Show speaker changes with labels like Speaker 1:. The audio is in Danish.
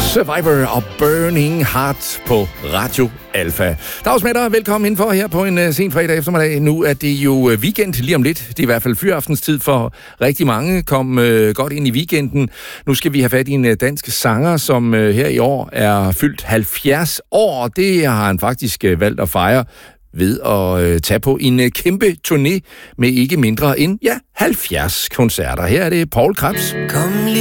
Speaker 1: Survivor og Burning Heart på Radio Alpha. Dags med dig, velkommen indenfor her på en sen fredag eftermiddag. Nu er det jo weekend lige om lidt. Det er i hvert fald fyraftens for rigtig mange. Kom godt ind i weekenden. Nu skal vi have fat i en dansk sanger, som her i år er fyldt 70 år. Det har han faktisk valgt at fejre ved at tage på en kæmpe turné med ikke mindre end 70 koncerter. Her er det Poul Krebs.